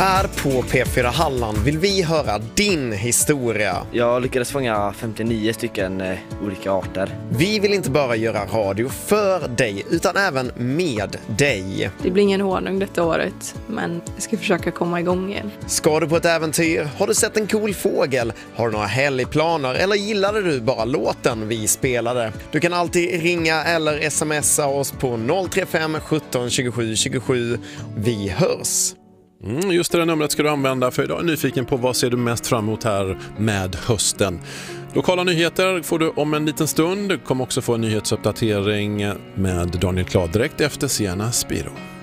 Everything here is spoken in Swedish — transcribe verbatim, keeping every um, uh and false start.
Här på P fyra Halland vill vi höra din historia. Jag lyckades fånga femtionio stycken eh, olika arter. Vi vill inte bara göra radio för dig utan även med dig. Det blir ingen honung detta året, men jag ska försöka komma igång igen. Ska du på ett äventyr? Har du sett en cool fågel? Har du några helgplaner? Eller gillade du bara låten vi spelade? Du kan alltid ringa eller smsa oss på noll tre fem sjutton tjugosju tjugosju. Vi hörs! Mm, just det där numret ska du använda, för idag är jag nyfiken på vad ser du mest fram emot här med hösten. Lokala nyheter får du om en liten stund. Du kommer också få en nyhetsuppdatering med Daniel Klad direkt efter Sienna Spiro.